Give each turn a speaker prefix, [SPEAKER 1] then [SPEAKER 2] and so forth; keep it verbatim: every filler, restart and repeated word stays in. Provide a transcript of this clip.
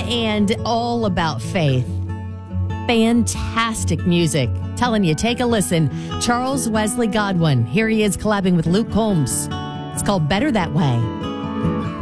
[SPEAKER 1] and all about faith. Fantastic music. Telling you, take a listen. Charles Wesley Godwin. Here he is collabing with Luke Combs. It's called Better That Way.